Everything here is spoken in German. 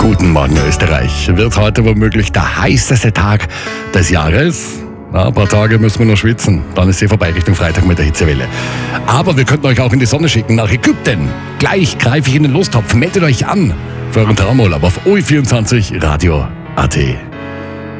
Guten Morgen Österreich. Wird heute womöglich der heißeste Tag des Jahres? Ja, ein paar Tage müssen wir noch schwitzen. Dann ist sie vorbei Richtung Freitag mit der Hitzewelle. Aber wir könnten euch auch in die Sonne schicken, nach Ägypten. Gleich greife ich in den Lostopf. Meldet euch an für euren Traumurlaub auf OE24 Radio AT.